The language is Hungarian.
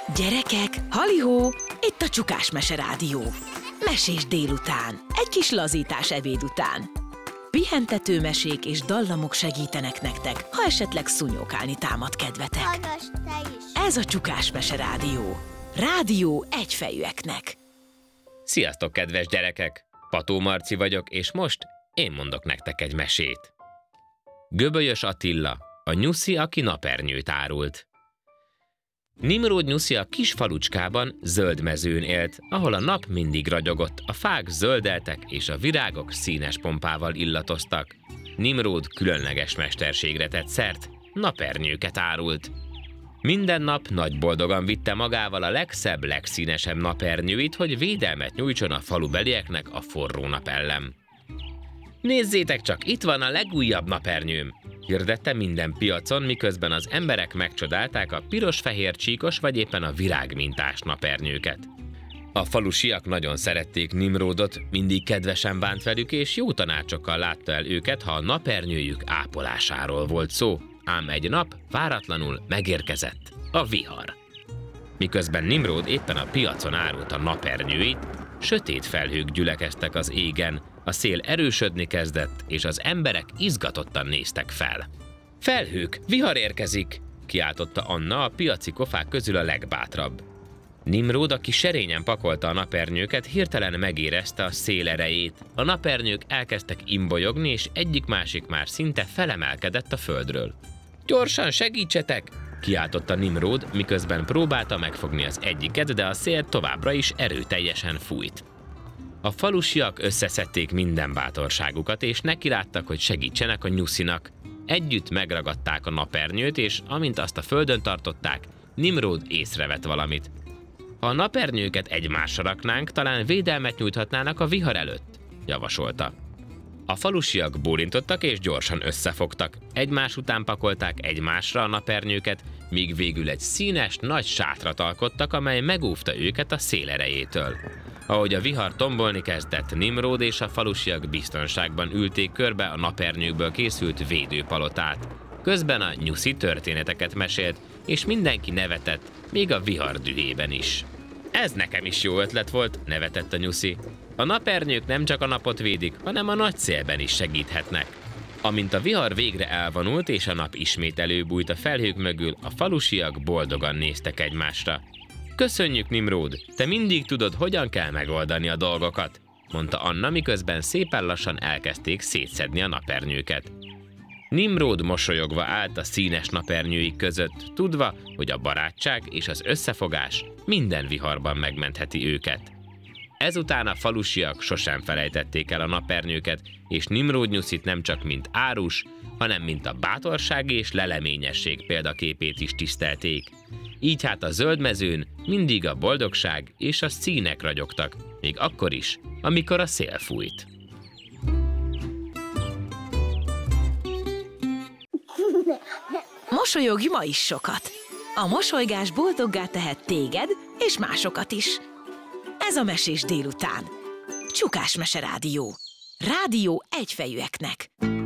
Gyerekek, halihó! Itt a Csukás Mese Rádió. Mesés délután, egy kis lazítás ebéd után. Pihentető mesék és dallamok segítenek nektek, ha esetleg szúnyókálni támad kedvetek. Hallgass te is! Ez a Csukás Mese Rádió. Rádió egyfejűeknek. Sziasztok, kedves gyerekek! Pató Marci vagyok, és most én mondok nektek egy mesét. Göbölyös Attila, a nyuszi, aki napernyőt árult. Nimród nyuszi a kis falucskában, zöld mezőn élt, ahol a nap mindig ragyogott, a fák zöldeltek, és a virágok színes pompával illatoztak. Nimród különleges mesterségre tett szert, napernyőket árult. Minden nap nagy boldogan vitte magával a legszebb, legszínesebb napernyőit, hogy védelmet nyújtson a falubelieknek a forró nap ellen. Nézzétek csak, itt van a legújabb napernyőm! Hirdette minden piacon, miközben az emberek megcsodálták a piros-fehér csíkos vagy éppen a virágmintás napernyőket. A falusiak nagyon szerették Nimródot, mindig kedvesen bánt velük, és jó tanácsokkal látta el őket, ha a napernyőjük ápolásáról volt szó. Ám egy nap váratlanul megérkezett a vihar. Miközben Nimród éppen a piacon árulta napernyőit, sötét felhők gyülekeztek az égen, a szél erősödni kezdett, és az emberek izgatottan néztek fel. Felhők, vihar érkezik! Kiáltotta Anna, a piaci kofák közül a legbátrabb. Nimród, aki serényen pakolta a napernyőket, hirtelen megérezte a szél erejét. A napernyők elkezdtek imbolyogni, és egyik-másik már szinte felemelkedett a földről. Gyorsan segítsetek! Kiáltotta Nimród, miközben próbálta megfogni az egyiket, de a szél továbbra is erőteljesen fújt. A falusiak összeszedték minden bátorságukat, és nekiláttak, hogy segítsenek a nyuszinak. Együtt megragadták a napernyőt, és amint azt a földön tartották, Nimród észrevett valamit. Ha a napernyőket egymásra raknánk, talán védelmet nyújthatnának a vihar előtt, javasolta. A falusiak bólintottak és gyorsan összefogtak. Egymás után pakolták egymásra a napernyőket, míg végül egy színes, nagy sátrat alkottak, amely megóvta őket a szél erejétől. Ahogy a vihar tombolni kezdett, Nimród és a falusiak biztonságban ülték körbe a napernyőkből készült védőpalotát. Közben a nyuszi történeteket mesélt, és mindenki nevetett, még a vihar dühében is. Ez nekem is jó ötlet volt, nevetett a nyuszi. A napernyők nem csak a napot védik, hanem a nagy szélben is segíthetnek. Amint a vihar végre elvonult és a nap ismét előbújt a felhők mögül, a falusiak boldogan néztek egymásra. Köszönjük, Nimród, te mindig tudod, hogyan kell megoldani a dolgokat, mondta Anna, miközben szépen lassan elkezdték szétszedni a napernyőket. Nimród mosolyogva állt a színes napernyőik között, tudva, hogy a barátság és az összefogás minden viharban megmentheti őket. Ezután a falusiak sosem felejtették el a napernyőket, és Nimród nyuszit nem csak mint árus, hanem mint a bátorság és leleményesség példaképét is tisztelték. Így hát a zöld mezőn mindig a boldogság és a színek ragyogtak, még akkor is, amikor a szél fújt. Mosolyogj ma is sokat! A mosolygás boldoggá tehet téged és másokat is. Ez a Mesés délután. Csukás Mese Rádió. Rádió egyfejűeknek.